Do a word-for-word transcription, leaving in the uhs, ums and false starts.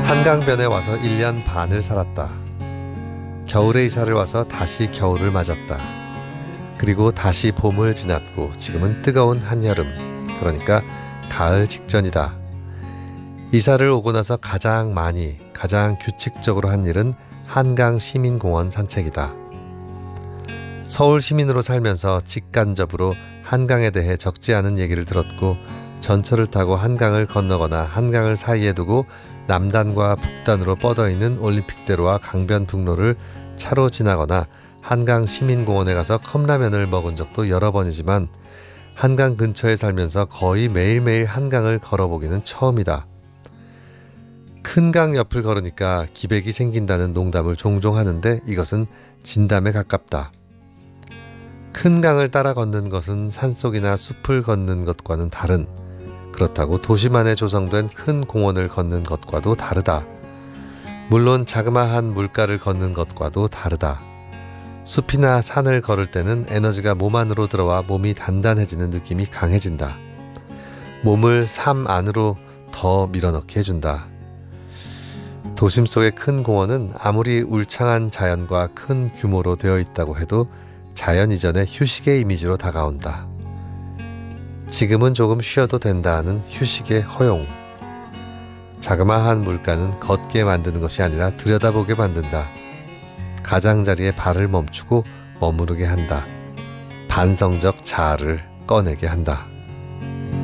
한강변에 와서 일 년 반을 살았다. 겨울에 이사를 와서 다시 겨울을 맞았다. 그리고 다시 봄을 지났고 지금은 뜨거운 한여름, 그러니까 가을 직전이다. 이사를 오고 나서 가장 많이, 가장 규칙적으로 한 일은 한강 시민공원 산책이다. 서울 시민으로 살면서 직간접으로 한강에 대해 적지 않은 얘기를 들었고, 전철을 타고 한강을 건너거나 한강을 사이에 두고 남단과 북단으로 뻗어있는 올림픽대로와 강변북로를 차로 지나거나 한강 시민공원에 가서 컵라면을 먹은 적도 여러 번이지만, 한강 근처에 살면서 거의 매일매일 한강을 걸어보기는 처음이다. 큰 강 옆을 걸으니까 기백이 생긴다는 농담을 종종 하는데 이것은 진담에 가깝다. 큰 강을 따라 걷는 것은 산속이나 숲을 걷는 것과는 다른, 그렇다고 도심 안에 조성된 큰 공원을 걷는 것과도 다르다. 물론 자그마한 물가를 걷는 것과도 다르다. 숲이나 산을 걸을 때는 에너지가 몸 안으로 들어와 몸이 단단해지는 느낌이 강해진다. 몸을 삶 안으로 더 밀어넣게 해준다. 도심 속의 큰 공원은 아무리 울창한 자연과 큰 규모로 되어 있다고 해도 자연 이전의 휴식의 이미지로 다가온다. 지금은 조금 쉬어도 된다는 휴식의 허용. 자그마한 물가는 걷게 만드는 것이 아니라 들여다보게 만든다. 가장자리에 발을 멈추고 머무르게 한다. 반성적 자아를 꺼내게 한다.